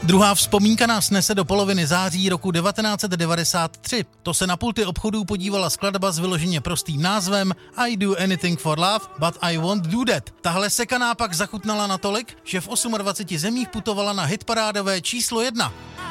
Druhá vzpomínka nás nese do poloviny září roku 1993. To se na pulty obchodů podívala skladba s vyloženě prostým názvem I Do Anything for Love, But I Won't Do That. Tahle sekaná pak zachutnala natolik, že v 28 zemích putovala na hitparádové číslo 1.